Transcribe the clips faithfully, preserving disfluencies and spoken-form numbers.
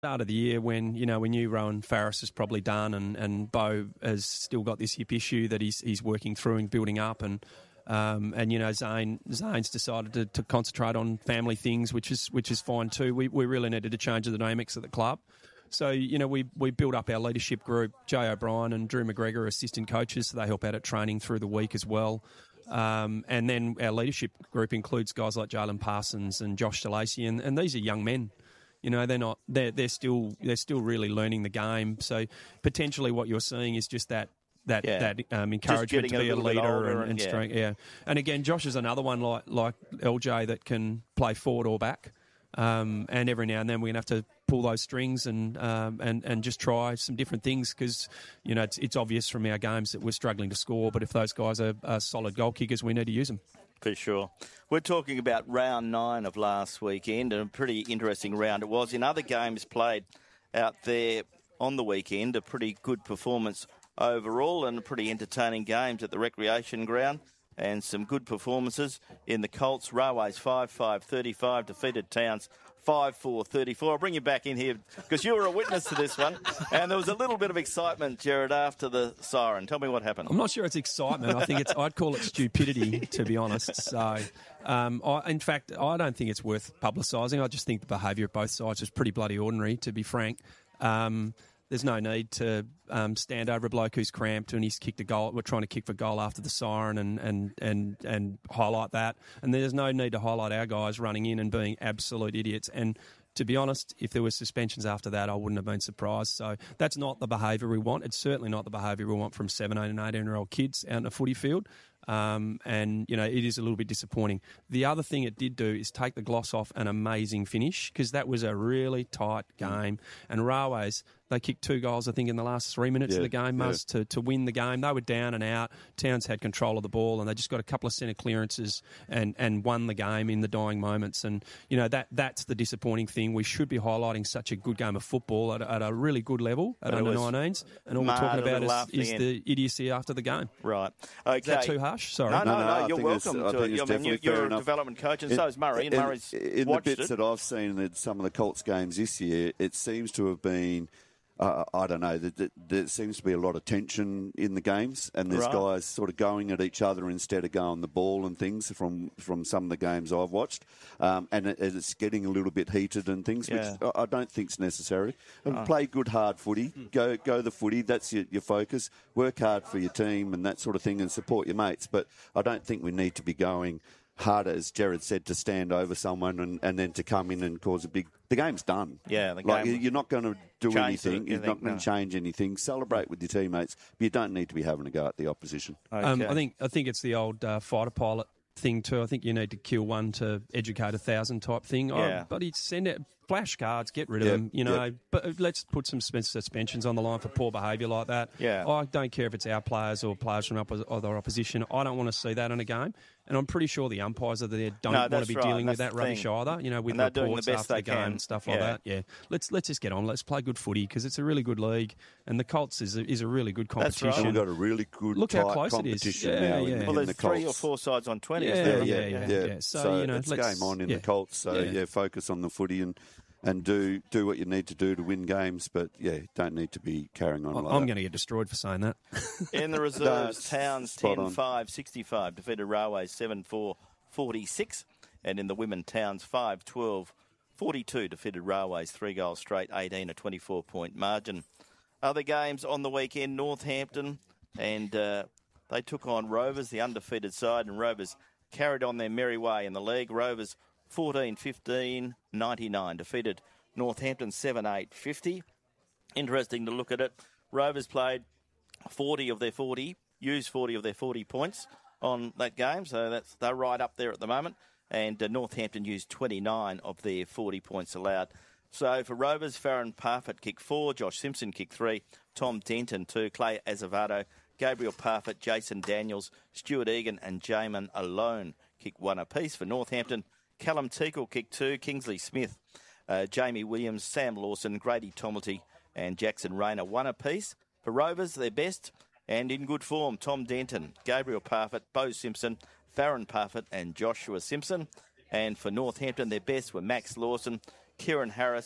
Start of the year when, you know, we knew Rowan Farris is probably done and, and Bo has still got this hip issue that he's he's working through and building up and um, and you know Zane Zane's decided to, to concentrate on family things, which is which is fine too. We we really needed to change the dynamics of the club. So, you know, we we built up our leadership group. Jay O'Brien and Drew McGregor are assistant coaches, so they help out at training through the week as well. Um, and then our leadership group includes guys like Jalen Parsons and Josh DeLacy, and, and these are young men. You know, they're not. They're they're still they're still really learning the game. So potentially, what you're seeing is just that that Yeah. that um, encouragement to a be a, little bit leader older and, and- and yeah. strength. Yeah. And again, Josh is another one like like L J that can play forward or back. Um, and every now and then we're going to have to pull those strings and um, and and just try some different things because you know it's it's obvious from our games that we're struggling to score. But if those guys are, are solid goal kickers, we need to use them. For sure. We're talking about round nine of last weekend, and a pretty interesting round it was. In other games played out there on the weekend, a pretty good performance overall and pretty entertaining games at the recreation ground and some good performances in the Colts. Railways five five thirty-five defeated Towns five four thirty-four. I'll bring you back in here because you were a witness to this one. And there was a little bit of excitement, Jared, after the siren. Tell me what happened. I'm not sure it's excitement. I think it's. I'd call it stupidity, to be honest. So, um, I, in fact, I don't think it's worth publicising. I just think the behaviour of both sides was pretty bloody ordinary, to be frank. Um, there's no need to um, stand over a bloke who's cramped and he's kicked a goal. We're trying to kick for goal after the siren and, and, and, and highlight that. And there's no need to highlight our guys running in and being absolute idiots. And to be honest, if there were suspensions after that, I wouldn't have been surprised. So that's not the behaviour we want. It's certainly not the behaviour we want from seventeen and eighteen-year-old kids out in a footy field. Um, and, you know, it is a little bit disappointing. The other thing it did do is take the gloss off an amazing finish because that was a really tight game. And Railways, they kicked two goals, I think, in the last three minutes Yeah, of the game, yeah. Muzz, to, to win the game. They were down and out. Towns had control of the ball and they just got a couple of centre clearances and, and won the game in the dying moments. And, you know, that that's the disappointing thing. We should be highlighting such a good game of football at, at a really good level at But it under was nineteens. And all we're marred talking a about little is, after the is end. the idiocy after the game. Right. Okay. Is that too harsh? Sorry. No, no, No, no, no, I you're think it's- welcome I to think it. it's I mean, you, definitely fair you're a enough. development coach, and In- so is Murray. And in, Murray's in the watched bits it. that I've seen in some of the Colts games this year, it seems to have been, uh, I don't know, that, that there seems to be a lot of tension in the games, and there's Right. guys sort of going at each other instead of going the ball and things from, from some of the games I've watched, um, and it, it's getting a little bit heated and things, Yeah. which I I don't think's necessary. And Oh. play good hard footy, go go the footy. That's your, your focus. Work hard for your team and that sort of thing, and support your mates. But I don't think we need to be going harder, as Jared said, to stand over someone and, and then to come in and cause a big... The game's done. Yeah, the like, game- you're not going to do Change anything. the- You're not anything, going no. to change anything. Celebrate with your teammates, but you don't need to be having a go at the opposition. Um, Okay. I think I think it's the old uh, fighter pilot thing too. I think you need to kill one to educate a thousand type thing. Yeah. Oh, but he'd send it flashcards, get rid of Yep, them. You know, yep. but let's put some sus- suspensions on the line for poor behaviour like that. Yeah. I don't care if it's our players or players from oppo- other opposition. I don't want to see that in a game. And I'm pretty sure the umpires are there don't No, want to that's be right. dealing with That's that the rubbish thing. either. You know, with And they're doing the reports best after they the game can. and stuff like Yeah. that. Yeah, let's let's just get on. Let's play good footy because it's a really good league, and the Colts is a, is a really good That's right. competition. And we've got a really good Look how tight close it is. competition Yeah, now yeah. in, Well, in Well, the there's three or Colts. four sides on twenty, Yeah, isn't there? yeah, yeah, yeah, yeah. So, So, you know, it's let's- game on in yeah. the Colts. So Yeah. yeah. focus on the footy and and do do what you need to do to win games. But yeah, don't need to be carrying on. I'm like going that. to get destroyed for saying that. In the reserves, That's Towns spot ten on. five sixty-five defeated Railways seven four forty-six. And in the women, Towns five twelve forty-two defeated Railways three goals straight, eighteen a twenty-four point margin. Other games on the weekend, Northampton, and uh, they took on Rovers, the undefeated side, and Rovers carried on their merry way in the league. Rovers fourteen fifteen ninety-nine defeated Northampton seven eight fifty. Interesting to look at it. Rovers played forty of their forty, used forty of their forty points on that game, so that's they're right up there at the moment. And uh, Northampton used twenty-nine of their forty points allowed. So for Rovers, Farron Parfitt kicked four, Josh Simpson kicked three, Tom Denton two, Clay Azevedo, Gabriel Parfitt, Jason Daniels, Stuart Egan and Jamin alone kicked one apiece. For Northampton, Callum Teakle kicked two, Kingsley Smith, uh, Jamie Williams, Sam Lawson, Grady Tomelty and Jackson Rayner one apiece. For Rovers, their best and in good form, Tom Denton, Gabriel Parfitt, Bo Simpson, Farron Parfitt and Joshua Simpson. And for Northampton, their best were Max Lawson, Kieran Harris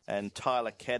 and Tyler Caddy.